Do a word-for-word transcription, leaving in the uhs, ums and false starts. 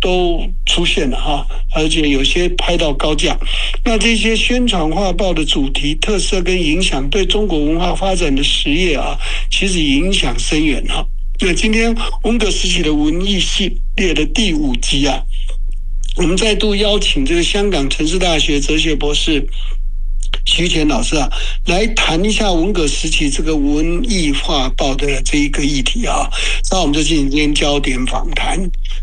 都出现了哈，而且有些拍到高价。那这些宣传画报的主题、特色跟影响，对中国文化发展的实业啊，其实影响深远哈。那今天文革时期的文艺系列的第五集啊，我们再度邀请这个香港城市大学哲学博士徐乾老师啊，来谈一下文革时期这个文艺画报的这一个议题啊。那我们就进行今天焦点访谈。